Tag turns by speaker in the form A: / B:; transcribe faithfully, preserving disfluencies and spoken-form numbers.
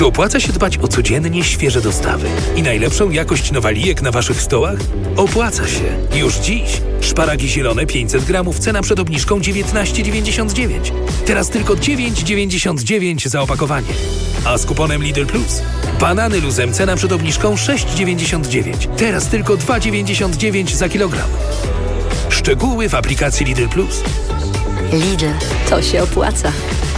A: Czy opłaca się dbać o codziennie świeże dostawy i najlepszą jakość nowalijek na waszych stołach? Opłaca się. Już dziś. Szparagi zielone pięćset gramów, cena przed obniżką dziewiętnaście dziewięćdziesiąt dziewięć. Teraz tylko dziewięć dziewięćdziesiąt dziewięć za opakowanie. A z kuponem Lidl Plus? Banany luzem, cena przed obniżką sześć dziewięćdziesiąt dziewięć. Teraz tylko dwa dziewięćdziesiąt dziewięć za kilogram. Szczegóły w aplikacji Lidl Plus.
B: Lidl, to się opłaca.